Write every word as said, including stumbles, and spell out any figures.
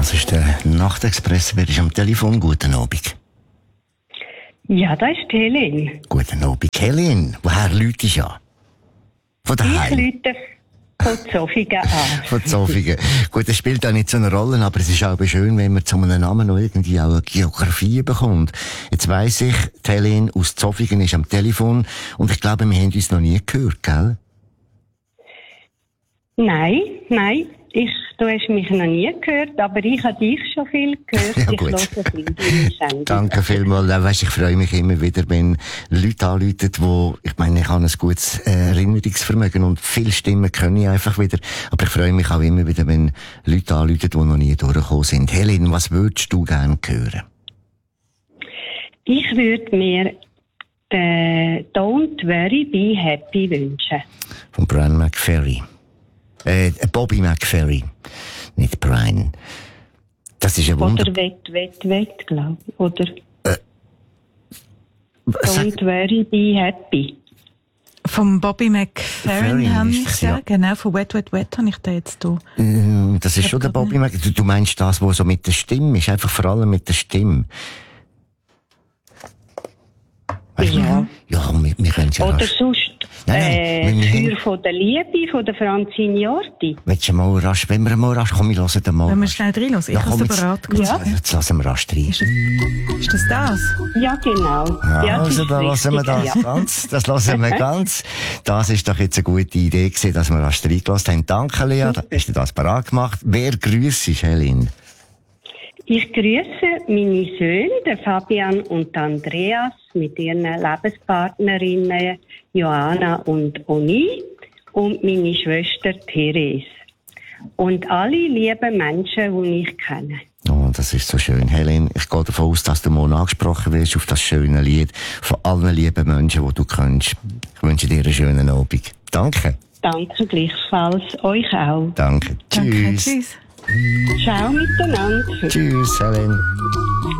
Das ist der Nachtexpress. Wer ist am Telefon? Guten Abend. Ja, das ist Helene. Guten Abend. Helene, woher läutest du an? Von daheim? Ich läute von Zofingen an. Von Zofingen. Gut, das spielt auch nicht so eine Rolle, aber es ist auch schön, wenn man zu einem Namen noch irgendwie auch eine Geografie bekommt. Jetzt weiss ich, die Helene aus Zofingen ist am Telefon und ich glaube, wir haben uns noch nie gehört, gell? Nein, nein. Ich, du hast mich noch nie gehört, aber ich habe dich schon viel gehört. Ja, ich gut. höre viel deine Sendung. Danke vielmals. Ja, weißt, ich freue mich immer wieder, wenn Leute anrufen, wo, ich meine, ich habe ein gutes äh, Erinnerungsvermögen und viele Stimmen können ich einfach wieder. Aber ich freue mich auch immer wieder, wenn Leute anrufen, die noch nie durchgekommen sind. Helene, was würdest du gerne hören? Ich würde mir den Don't Worry, Be Happy wünschen. Von Brian McFerry. Äh, Bobby McFerry. Nicht Brian. Das ist ein Wunder... Oder Wett, Wett, Wett, glaube ich. Oder Äh, sag- Don't Worry, Be Happy. Vom Bobby McFerrin McFerrin habe ist ich das, ja. ja. Genau, von Wet, Wet, Wet habe ich da jetzt hier. Äh, Das ist Ich schon der hab grad Bobby Mac. Du, du meinst das, was so mit der Stimme ist, einfach vor allem mit der Stimme. Weißt du, Ja. Ja, wir, wir können ja Oder rasch. sonst Nein, nein, äh, wir- wir Feuer haben- von der Liebe von der Franzine Jordi. Willst du mal rasch, wenn wir mal rasch, komm, wir hören den mal Wenn wir rasch. schnell reinhören. Ich Ja, habe komm, es jetzt- bereit Ja. gemacht. Jetzt lassen wir rasch rein. Ist das, ist das das? Ja, genau. Ja, Ja, das also ist da lassen wir richtig, das ja. ganz, das lassen wir ganz. Das ist doch jetzt eine gute Idee gewesen, dass wir rasch reingelassen haben. Danke, Lea, da hast du das bereit gemacht. Wer grüßt dich, Helene? Ich grüße meine Söhne, den Fabian und Andreas, mit ihren Lebenspartnerinnen Johanna und Oni und meine Schwester Therese. Und alle lieben Menschen, die ich kenne. Oh, das ist so schön. Helene, ich gehe davon aus, dass du morgen angesprochen wirst auf das schöne Lied von allen lieben Menschen, die du kennst. Ich wünsche dir einen schönen Abend. Danke. Danke gleichfalls, euch auch. Danke. Danke, Tschüss. tschüss. Ciao miteinander. Tschüss, Helene.